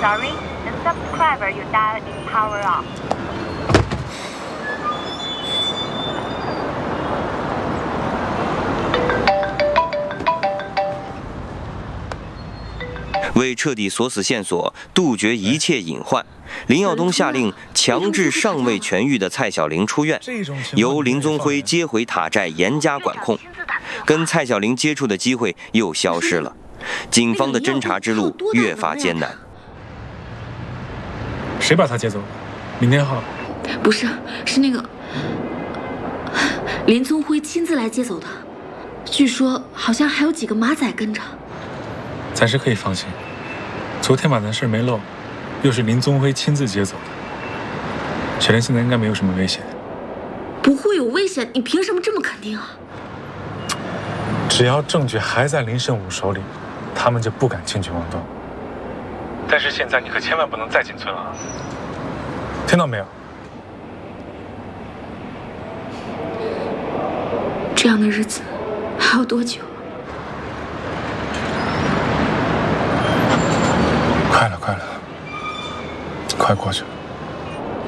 Sorry, the subscriber you dialed is power off. 为彻底锁死线索，杜绝一切隐患，林耀东下令强制尚未痊愈的蔡晓玲出院，由林宗辉接回塔寨严加管控，跟蔡晓玲接触的机会又消失了，警方的侦查之路越发艰难。 谁把他接走的？明天浩？ 不是，是那个林宗辉亲自来接走的，据说好像还有几个马仔跟着。 暂时可以放心。昨天晚上事没漏，又是林宗辉亲自接走的，雪莲现在应该没有什么危险。 不会有危险，你凭什么这么肯定啊？ 只要证据还在林胜武手里，他们就不敢轻举妄动。但是现在你可千万不能再进村了啊！听到没有？ 这样的日子还要多久？ 快了，快过去了。